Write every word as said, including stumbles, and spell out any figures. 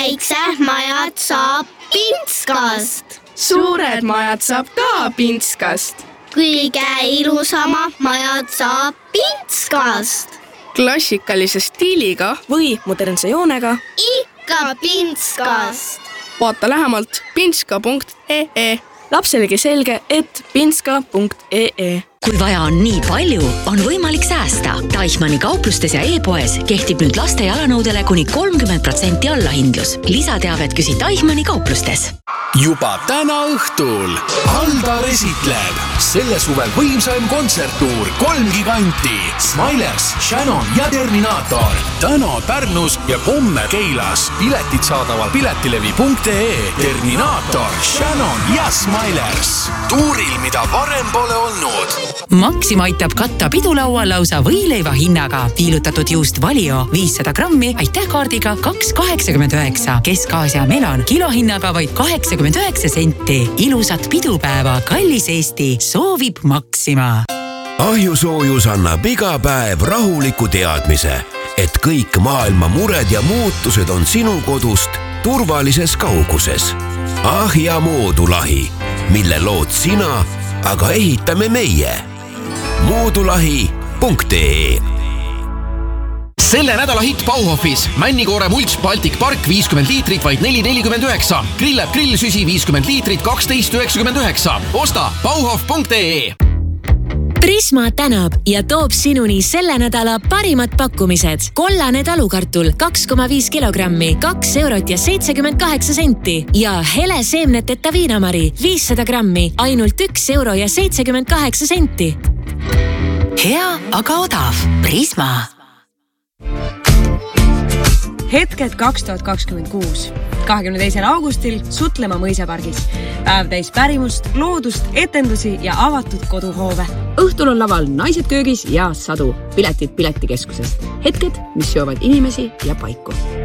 väiksed majad saab Pintskast. Suured majad saab ka Pintskast. Kõige ilusama majad saab Pintskast. Klassikalise stiiliga või modernse joonega ikka Pintskast. Vaata lähemalt pintska punkt ee. Lapselegi selge, et pintska punkt ee. Kui vaja on nii palju, on võimalik säästa. Teichmanni kauplustes ja e-poes kehtib nüüd laste jalanõudele kuni kolmkümmend protsenti allahindlus. Lisateavet küsi Teichmanni kauplustes. Juba täna õhtul Aldar esitleb selle suvel võimsaim kontserttuur kolm giganti Smilers, Shannon ja Terminator. Täna Pärnus ja homme Keilas. Piletid saadaval piletilevi punkt ee. Terminator, Shannon ja Smilers. Tuuril, mida varem pole olnud. Maxima aitab katta pidulaua lausa võileiva hinnaga. Viilutatud juust Valio viissada grammi aitähkaardiga kaks kaheksakümmend üheksa. Kesk-Aasia melon kilohinnaga vaid kaheksakümmend üheksa senti. Ilusat pidupäeva, kallis Eesti, soovib Maxima. Ahjusoojus annab iga päev rahuliku teadmise, et kõik maailma mured ja muutused on sinu kodust turvalises kauguses. Ahja moodulahi, mille lood sina, aga ehitame meie. moodulahi punkt ee. Selle nädala hitt Bauhofis. Männikoore mults Baltic Park viiskümmend liitrit vaid neli nelikümmend üheksa. Grillab grillsüsi viiskümmend liitrit kaksteist üheksakümmend üheksa. Osta bauhof punkt ee. Prisma tänab ja toob sinuni selle nädala parimad pakkumised. Kollane talukartul kaks koma viis kilogrammi, kaks eurot ja seitsekümmend kaheksa senti. Ja hele seemneteta viinamari viissada grammi, ainult üks euro ja seitsekümmend kaheksa senti. Hea, aga odav. Prisma. Hetked kaks tuhat kakskümmend kuus. kahekümne teisel augustil Sutlema mõisapargis. Päev täis pärimust, loodust, etendusi ja avatud koduhoove. Õhtul on laval Naised köögis ja Sadu. Piletid Piletikeskusest. Hetked, mis seovad inimesi ja paiku.